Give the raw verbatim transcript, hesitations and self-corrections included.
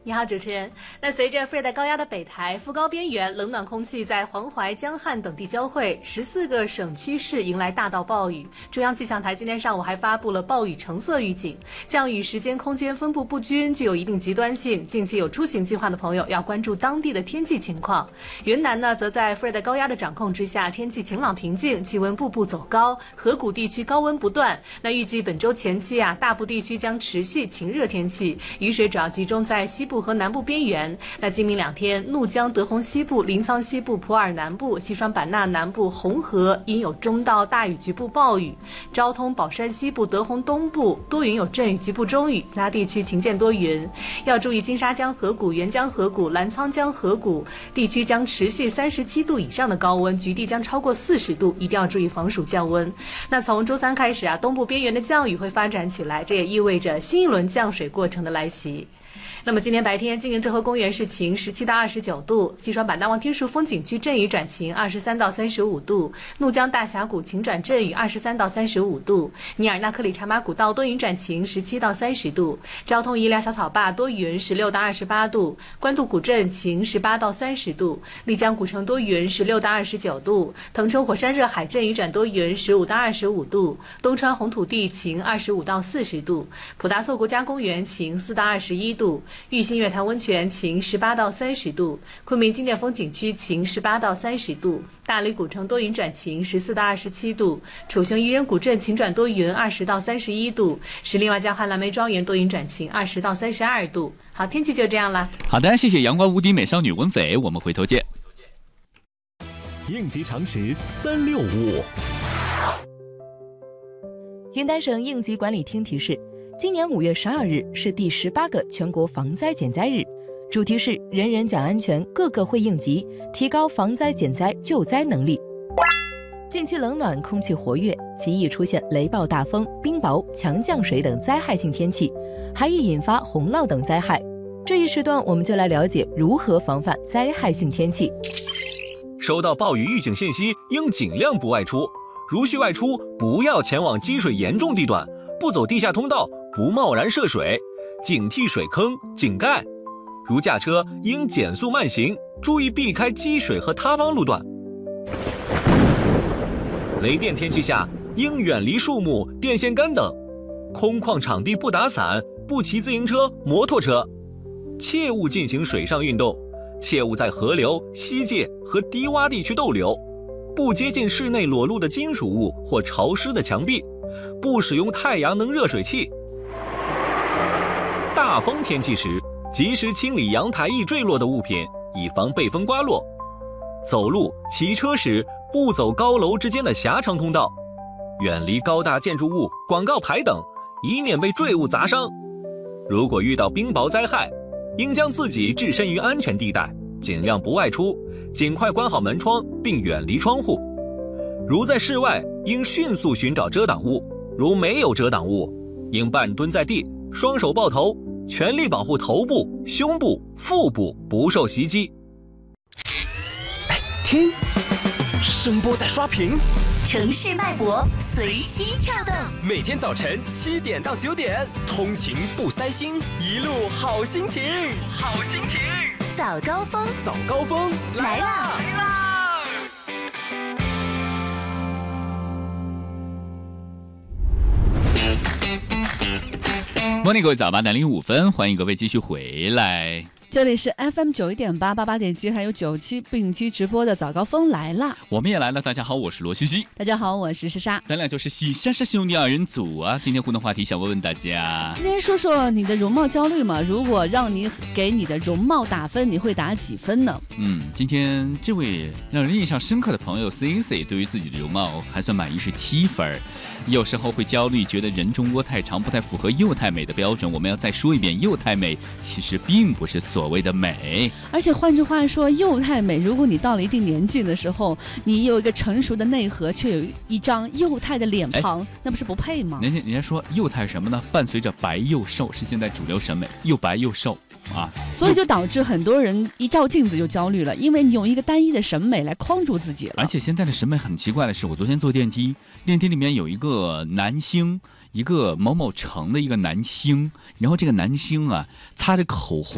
你好，主持人。那随着副热带高压的北抬、副高边缘，冷暖空气在黄淮、江汉等地交汇，十四个省区市迎来大到暴雨。中央气象台今天上午还发布了暴雨橙色预警，降雨时间、空间分布不均，具有一定极端性。近期有出行计划的朋友要关注当地的天气情况。云南呢，则在副热带高压的掌控之下，天气晴朗平静，气温步步走高，河谷地区高温不断。那预计本周前期啊，大部地区将持续晴热天气，雨水主要集中在西部和南部边缘。那今明两天，怒江、德宏西部、临沧西部、普洱南部、西双版纳南部、红河因有中到大雨局部暴雨；昭通、宝山西部、德宏东部多云有阵雨局部中雨，其他地区晴间多云。要注意金沙江河谷、沅江河谷、澜沧江河谷地区将持续三十七度以上的高温，局地将超过四十度，一定要注意防暑降温。那从周三开始啊，东部边缘的降雨会发展起来，这也意味着新一轮降水过程的来袭。那么今天白天，金陵浙河公园是晴，十七到二十九度；西双版纳望天树风景区阵雨转晴，二十三到三十五度；怒江大峡谷晴转阵雨，二十三到三十五度；尼尔纳克里察马古道多云转晴，十七到三十度；昭通宜良小草坝多云，十六到二十八度；官渡古镇晴，十八到三十度；丽江古城多云，十六到二十九度；腾冲火山热海阵雨转多云，十五到二十五度；东川红土地晴，二十五到四十度；普达措国家公园晴，四到二十一度。玉兴月潭温泉晴，十八到三十度；昆明经典风景区晴，十八到三十度；大理古城多云转晴，十四到二十七度；楚雄宜人古镇晴转多云，二十到三十一度；石林外江汉蓝莓庄园多云转晴，二十到三十二度。好，天气就这样了。 好的，谢谢阳光无敌美少女文斐，我们回头见。 应急常识三六五。 云南省应急管理厅提示，今年五月十二日是第十八个全国防灾减灾日，主题是人人讲安全，个个会应急，提高防灾减灾救灾能力。近期冷暖空气活跃，极易出现雷暴大风、冰雹、强降水等灾害性天气，还易引发洪涝等灾害。这一时段我们就来了解如何防范灾害性天气。 收到暴雨预警信息，应尽量不外出，如需外出，不要前往积水严重地段，不走地下通道，不贸然涉水，警惕水坑、井盖。如驾车应减速慢行，注意避开积水和塌方路段。雷电天气下，应远离树木、电线杆等。空旷场地不打伞，不骑自行车、摩托车。切勿进行水上运动，切勿在河流、溪界和低洼地区逗留。不接近室内裸露的金属物或潮湿的墙壁。不使用太阳能热水器。大风天气时，及时清理阳台易坠落的物品，以防被风刮落。走路、骑车时不走高楼之间的狭长通道，远离高大建筑物、广告牌等，以免被坠物砸伤。如果遇到冰雹灾害，应将自己置身于安全地带，尽量不外出，尽快关好门窗并远离窗户。如在室外，应迅速寻找遮挡物，如没有遮挡物，应半蹲在地，双手抱头，全力保护头部、胸部、腹部不受袭击。 哎，听，声波在刷屏， 城市脉搏随心跳动。 每天早晨七点到九点，通勤不塞心，一路好心情，好心情。 早高峰， 早高峰来啦！ 来啦！ Morning， 各位早八点零五分，欢迎各位继续回来。 这里是 F M 九一点八八八点七，还有九七并机直播的早高峰来啦！ 我们也来了，大家好，我是罗西西。 大家好，我是莎莎。 咱俩就是西莎莎兄弟二人组啊！今天互动话题想问问大家， 今天说说你的容貌焦虑嘛？如果让你给你的容貌打分，你会打几分呢？ 嗯，今天这位让人印象深刻的朋友 C C 对于自己的容貌还算满意，是七分。有时候会焦虑，觉得人中窝太长，不太符合幼态美的标准。我们要再说一遍，幼态美其实并不是所谓的美。 而且换句话说，幼态美，如果你到了一定年纪的时候，你有一个成熟的内核，却有一张幼态的脸庞，那不是不配吗？ 人家人家说幼态是什么呢？伴随着白幼瘦，是现在主流审美，又白又瘦。啊， 所以就导致很多人一照镜子就焦虑了，因为你用一个单一的审美来框住自己了。 而且现在的审美很奇怪的是，我昨天坐电梯，电梯里面有一个男星，一个某某城的一个男星，然后这个男星啊擦着口红。